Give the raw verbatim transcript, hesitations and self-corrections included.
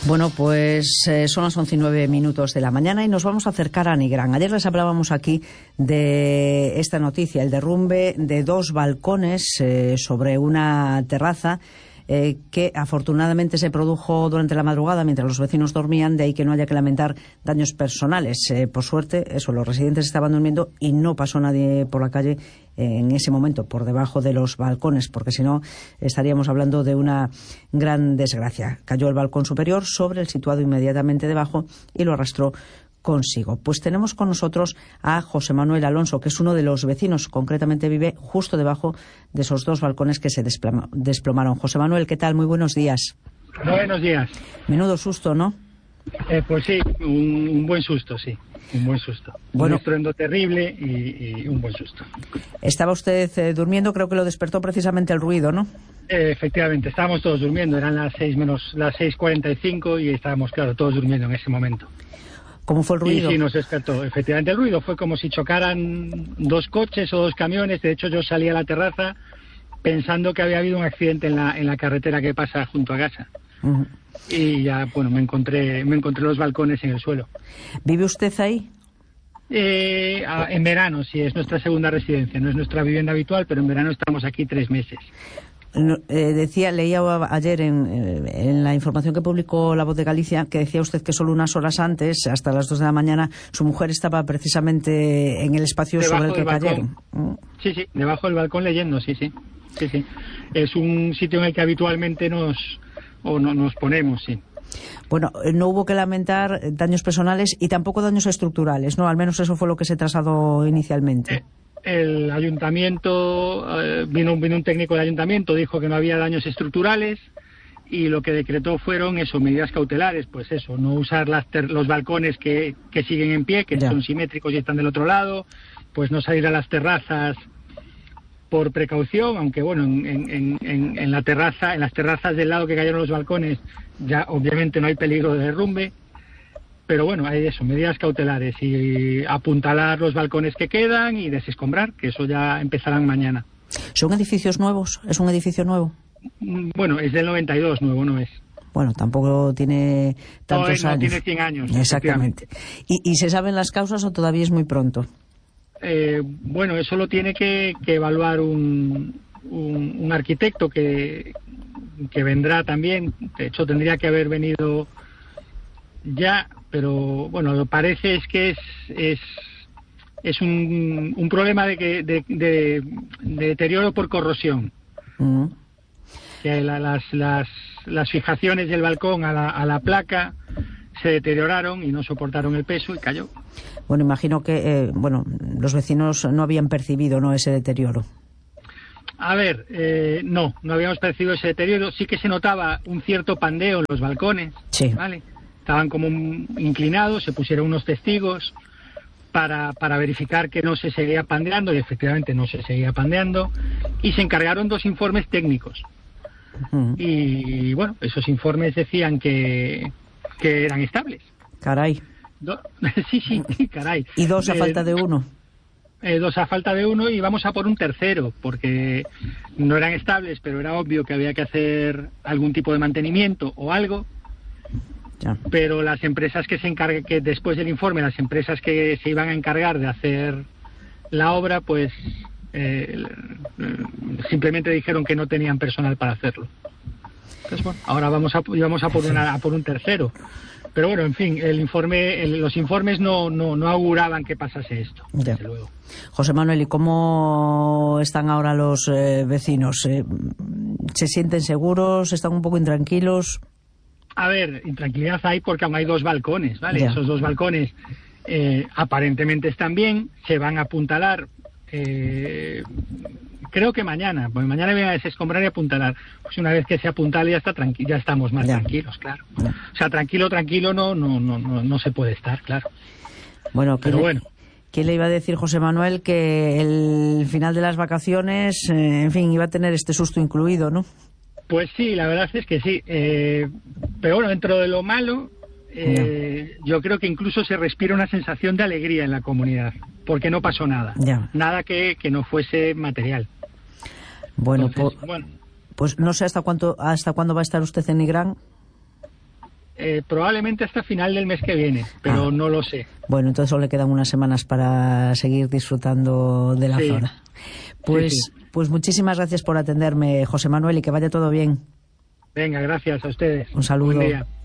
Bueno, pues eh, son las once y nueve minutos de la mañana y nos vamos a acercar a Nigrán. Ayer les hablábamos aquí de esta noticia, el derrumbe de dos balcones eh, sobre una terraza eh, que afortunadamente se produjo durante la madrugada mientras los vecinos dormían, de ahí que no haya que lamentar daños personales. Eh, por suerte, eso, los residentes estaban durmiendo y no pasó nadie por la calle en ese momento por debajo de los balcones, porque si no estaríamos hablando de una gran desgracia. Cayó el balcón superior sobre el situado inmediatamente debajo y lo arrastró consigo. Pues tenemos con nosotros a José Manuel Alonso, que es uno de los vecinos, concretamente vive justo debajo de esos dos balcones que se desploma, desplomaron. José Manuel, ¿qué tal? Muy buenos días. Buenos días. Menudo susto, ¿no? Eh, pues sí, un, un buen susto, sí. Un buen susto. Bueno, un estruendo terrible y, y un buen susto. Estaba usted eh, durmiendo, creo que lo despertó precisamente el ruido, ¿no? Eh, efectivamente, estábamos todos durmiendo, eran las seis menos las seis cuarenta y cinco y estábamos, claro, todos durmiendo en ese momento. ¿Cómo fue el ruido? Y sí, nos despertó. Efectivamente, el ruido fue como si chocaran dos coches o dos camiones. De hecho, yo salí a la terraza pensando que había habido un accidente en la en la carretera que pasa junto a casa. Uh-huh. Y ya, bueno, me encontré me encontré los balcones en el suelo. ¿Vive usted ahí? Eh, a, en verano, sí, es nuestra segunda residencia. No es nuestra vivienda habitual, pero en verano estamos aquí tres meses. No, eh, decía, leía ayer en, en la información que publicó La Voz de Galicia, que decía usted que solo unas horas antes, hasta las dos de la mañana, su mujer estaba precisamente en el espacio debajo sobre el que cayeron. Sí, sí, debajo del balcón leyendo, sí, sí, sí, sí. Es un sitio en el que habitualmente nos, o no, nos ponemos, sí. Bueno, no hubo que lamentar daños personales y tampoco daños estructurales, ¿no? Al menos eso fue lo que se trasladó inicialmente. Eh. El ayuntamiento, eh, vino, vino un técnico del ayuntamiento, dijo que no había daños estructurales y lo que decretó fueron eso, medidas cautelares, pues eso, no usar las ter- los balcones que, que siguen en pie, que ya. son simétricos y están del otro lado, pues no salir a las terrazas por precaución, aunque bueno, en, en, en, en la terraza, en las terrazas del lado que cayeron los balcones, ya obviamente no hay peligro de derrumbe. Pero bueno, hay eso, medidas cautelares y apuntalar los balcones que quedan y desescombrar, que eso ya empezarán mañana. ¿Son edificios nuevos? ¿Es un edificio nuevo? Bueno, es del noventa y dos, nuevo no es. Bueno, tampoco tiene tantos no, no años. No tiene cien años. Exactamente. ¿Y, ¿Y se saben las causas o todavía es muy pronto? Eh, bueno, eso lo tiene que, que evaluar un, un, un arquitecto que, que vendrá también. De hecho, tendría que haber venido ya, pero bueno, lo parece es que es es es un, un problema de que de, de, de deterioro por corrosión. Uh-huh. Que la, las las las fijaciones del balcón a la, a la placa se deterioraron y no soportaron el peso y cayó. Bueno, imagino que eh, bueno, los vecinos no habían percibido, ¿no?, ese deterioro. A ver, eh, no, no habíamos percibido ese deterioro. Sí que se notaba un cierto pandeo en los balcones, sí. ¿Vale? Estaban como inclinados, se pusieron unos testigos para, para verificar que no se seguía pandeando, y efectivamente no se seguía pandeando, y se encargaron dos informes técnicos. Uh-huh. Y bueno, esos informes decían que, que eran estables. Caray. Do- sí, sí, caray. ¿Y dos a eh, falta de uno? Eh, dos a falta de uno y vamos a por un tercero, porque no eran estables, pero era obvio que había que hacer algún tipo de mantenimiento o algo. Ya. Pero las empresas que se encarguen, que después del informe, las empresas que se iban a encargar de hacer la obra, pues eh, simplemente dijeron que no tenían personal para hacerlo. Entonces, bueno, ahora vamos a, vamos a por una, a por un tercero. Pero bueno, en fin, el informe, el, los informes no, no, no auguraban que pasase esto. Ya. Desde luego. José Manuel, ¿y cómo están ahora los eh, vecinos? Eh, ¿Se sienten seguros? ¿Están un poco intranquilos? A ver, intranquilidad hay porque aún hay dos balcones, ¿vale? Ya. Esos dos balcones eh, aparentemente están bien, se van a apuntalar, eh, creo que mañana, porque mañana vienen a desescombrar y apuntalar. Pues una vez que se apuntale ya está tranqui- ya estamos más ya. tranquilos, claro. Ya. O sea, tranquilo, tranquilo no, no, no, no, no se puede estar, claro. Bueno, pero le, bueno. ¿Quién le iba a decir, José Manuel, que el final de las vacaciones, eh, en fin, iba a tener este susto incluido, ¿no? Pues sí, la verdad es que sí. Eh, pero bueno, dentro de lo malo, eh, yo creo que incluso se respira una sensación de alegría en la comunidad, porque no pasó nada. Ya. Nada que, que no fuese material. Bueno, Entonces, po- bueno, pues no sé hasta cuánto, hasta cuándo va a estar usted en Nigrán. Eh, probablemente hasta final del mes que viene, pero ah. no lo sé. Bueno, entonces solo le quedan unas semanas para seguir disfrutando de la sí. zona. Pues, sí, sí. pues muchísimas gracias por atenderme, José Manuel, y que vaya todo bien. Venga, gracias a ustedes. Un saludo. Buen día.